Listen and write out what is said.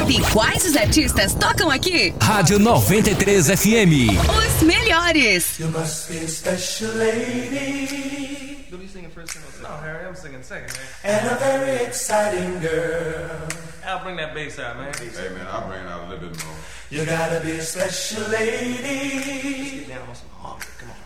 Sabe quais os artistas tocam aqui? Rádio 93 FM. Os melhores. You must be a special lady. What are you singing first? No, Harry, I'm singing second, man. And a very exciting girl. I'll bring that bass out, man. Hey, man, I'll bring it out a little bit more. You gotta be a special lady. Get down on some harmony.